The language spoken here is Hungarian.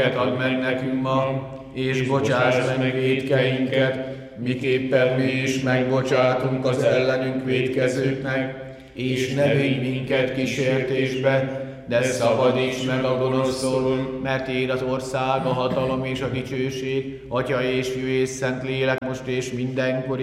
add meg nekünk ma, és bocsáss meg vétkeinket, miképpen mi is megbocsátunk az ellenünk vétkezőknek, és ne vigy minket kísértésbe, de szabadíts meg a gonosztól, mert Tiéd az ország, a hatalom és a dicsőség, Atya és Fiú és Szentlélek, most és mindenkor